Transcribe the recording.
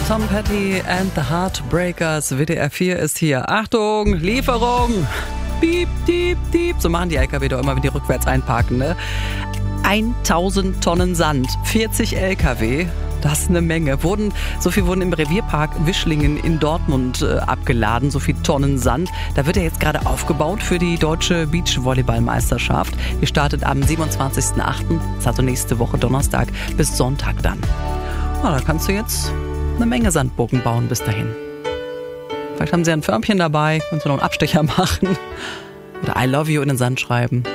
Tom Petty and the Heartbreakers. WDR 4 ist hier. Achtung, Lieferung! Piep, piep, piep. So machen die LKW doch immer, wenn die rückwärts einparken, ne? 1000 Tonnen Sand, 40 LKW. Das ist eine Menge. So viel wurden im Revierpark Wischlingen in Dortmund abgeladen, so viel Tonnen Sand. Da wird er jetzt gerade aufgebaut für die deutsche Beachvolleyballmeisterschaft. Die startet am 27.08., also nächste Woche Donnerstag bis Sonntag dann. Da kannst du jetzt eine Menge Sandburgen bauen bis dahin. Vielleicht haben sie ein Förmchen dabei, kannst du noch einen Abstecher machen. Oder I love you in den Sand schreiben.